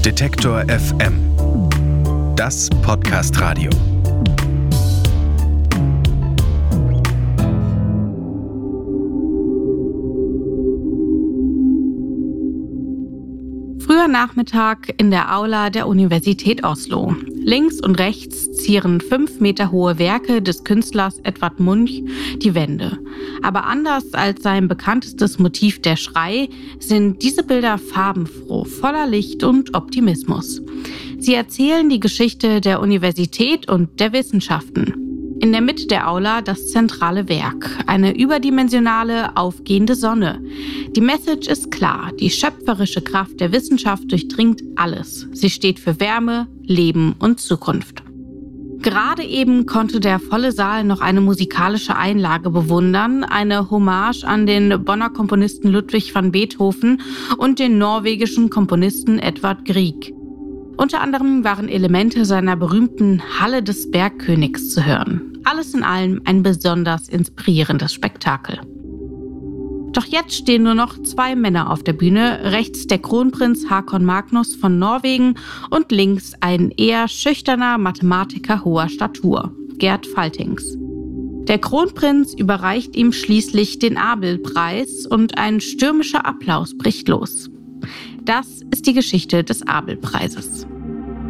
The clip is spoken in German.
Detektor FM. Das Podcast-Radio. Früher Nachmittag in der Aula der Universität Oslo. Links und rechts zieren 5 Meter hohe Werke des Künstlers Edvard Munch die Wände. Aber anders als sein bekanntestes Motiv der Schrei sind diese Bilder farbenfroh, voller Licht und Optimismus. Sie erzählen die Geschichte der Universität und der Wissenschaften. In der Mitte der Aula das zentrale Werk, eine überdimensionale, aufgehende Sonne. Die Message ist klar, die schöpferische Kraft der Wissenschaft durchdringt alles. Sie steht für Wärme, Leben und Zukunft. Gerade eben konnte der volle Saal noch eine musikalische Einlage bewundern, eine Hommage an den Bonner Komponisten Ludwig van Beethoven und den norwegischen Komponisten Edvard Grieg. Unter anderem waren Elemente seiner berühmten Halle des Bergkönigs zu hören. Alles in allem ein besonders inspirierendes Spektakel. Doch jetzt stehen nur noch 2 Männer auf der Bühne, rechts der Kronprinz Håkon Magnus von Norwegen und links ein eher schüchterner Mathematiker hoher Statur, Gerd Faltings. Der Kronprinz überreicht ihm schließlich den Abelpreis und ein stürmischer Applaus bricht los. Das ist die Geschichte des Abelpreises.